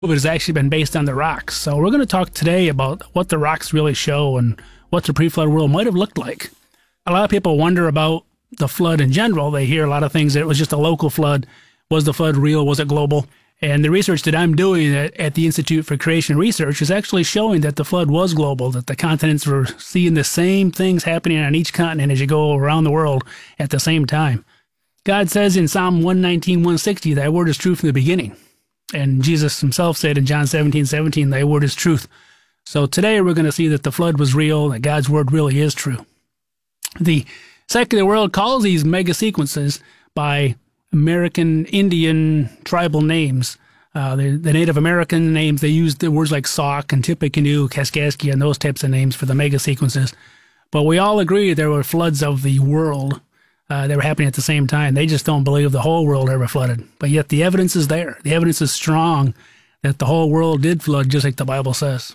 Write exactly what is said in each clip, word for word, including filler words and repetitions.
has actually been based on the rocks. So we're going to talk today about what the rocks really show and what the pre-flood world might have looked like. A lot of people wonder about the flood in general. They hear a lot of things that it was just a local flood. Was the flood real? Was it global? And the research that I'm doing at, at the Institute for Creation Research is actually showing that the flood was global, that the continents were seeing the same things happening on each continent as you go around the world at the same time. God says in Psalm one nineteen, one sixty, thy word is true from the beginning. And Jesus himself said in John seventeen, seventeen, thy word is truth. So today we're going to see that the flood was real, that God's word really is true. The secular world calls these mega sequences by American Indian tribal names. Uh, the, the Native American names, they use the words like Sauk and Tippecanoe, Kaskaskia, and those types of names for the mega sequences. But we all agree there were floods of the world uh, that were happening at the same time. They just don't believe the whole world ever flooded. But yet the evidence is there. The evidence is strong that the whole world did flood, just like the Bible says.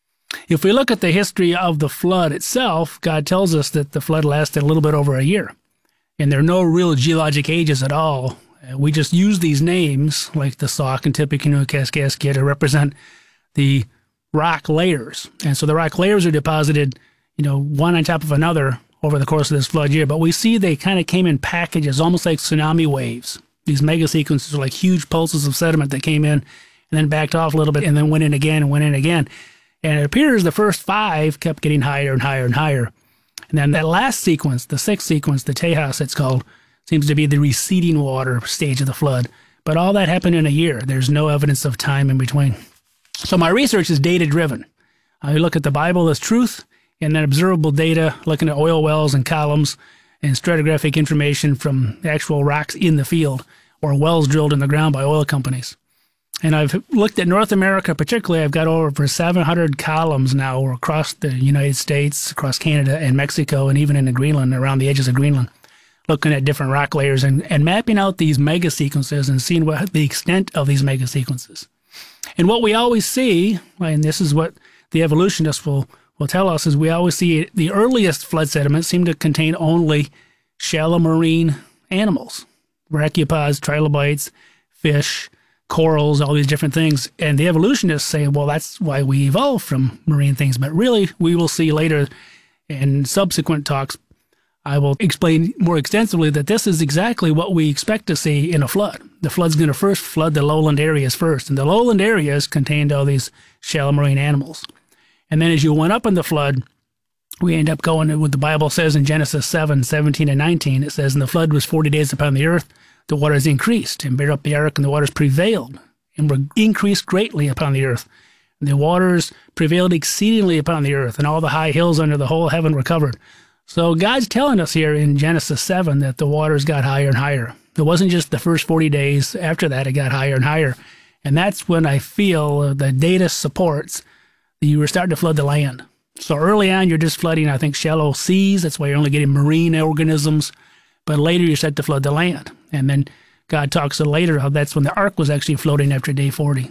If we look at the history of the flood itself, God tells us that the flood lasted a little bit over a year. And there are no real geologic ages at all. We just use these names, like the Sauk and Tippecanoe and Kaskaskia, to represent the rock layers. And so the rock layers are deposited, you know, one on top of another over the course of this flood year. But we see they kind of came in packages, almost like tsunami waves. These mega sequences are like huge pulses of sediment that came in and then backed off a little bit and then went in again and went in again. And it appears the first five kept getting higher and higher and higher. And then that last sequence, the sixth sequence, the Tejas it's called, seems to be the receding water stage of the flood. But all that happened in a year. There's no evidence of time in between. So my research is data-driven. I look at the Bible as truth and then observable data, looking at oil wells and columns and stratigraphic information from actual rocks in the field or wells drilled in the ground by oil companies. And I've looked at North America particularly. I've got over seven hundred columns now across the United States, across Canada and Mexico, and even in Greenland, around the edges of Greenland, looking at different rock layers and, and mapping out these mega sequences and seeing what the extent of these mega sequences. And what we always see, and this is what the evolutionists will, will tell us, is we always see the earliest flood sediments seem to contain only shallow marine animals, brachiopods, trilobites, fish, corals, all these different things. And the evolutionists say, well, that's why we evolved from marine things. But really, we will see later in subsequent talks, I will explain more extensively that this is exactly what we expect to see in a flood. The flood's going to first flood the lowland areas first. And the lowland areas contained all these shallow marine animals. And then as you went up in the flood, we end up going to what the Bible says in Genesis seven, seventeen and nineteen. It says, and the flood was forty days upon the earth. The waters increased and bare up the ark, and the waters prevailed and were increased greatly upon the earth. And the waters prevailed exceedingly upon the earth, and all the high hills under the whole heaven were covered. So God's telling us here in Genesis seven that the waters got higher and higher. It wasn't just the first forty days. After that, it got higher and higher. And that's when I feel the data supports that you were starting to flood the land. So early on, you're just flooding, I think, shallow seas. That's why you're only getting marine organisms. But later, you start to flood the land. And then God talks later how that's when the ark was actually floating after day forty.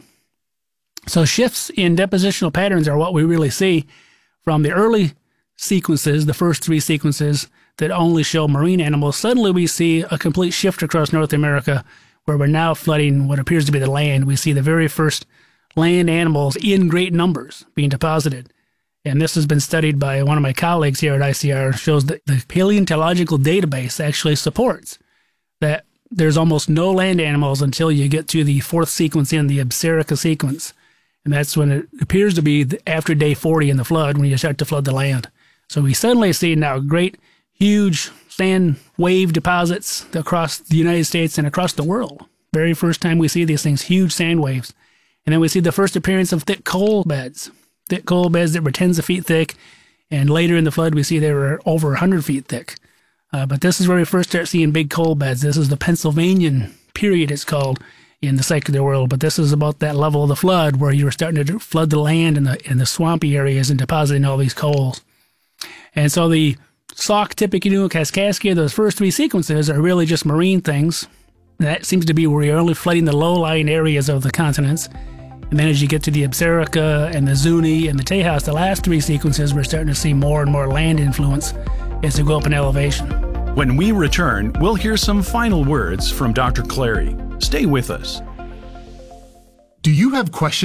So shifts in depositional patterns are what we really see from the early sequences, the first three sequences that only show marine animals. Suddenly we see a complete shift across North America where we're now flooding what appears to be the land. We see the very first land animals in great numbers being deposited. And this has been studied by one of my colleagues here at I C R, shows that the paleontological database actually supports that there's almost no land animals until you get to the fourth sequence in, the Absarica sequence. And that's when it appears to be after day forty in the flood, when you start to flood the land. So we suddenly see now great, huge sand wave deposits across the United States and across the world. Very first time we see these things, huge sand waves. And then we see the first appearance of thick coal beds. Thick coal beds that were tens of feet thick, and later in the flood we see they were over one hundred feet thick. Uh, but this is where we first start seeing big coal beds. This is the Pennsylvanian period, it's called, in the secular world. But this is about that level of the flood where you were starting to flood the land in the in the swampy areas and depositing all these coals. And so the Sauk, Tippecanoe, and Kaskaskia, those first three sequences are really just marine things. That seems to be where you're only flooding the low-lying areas of the continents. And then as you get to the Absarica and the Zuni and the Tejas, the last three sequences, we're starting to see more and more land influence as they go up in elevation. When we return, we'll hear some final words from Doctor Clary. Stay with us. Do you have questions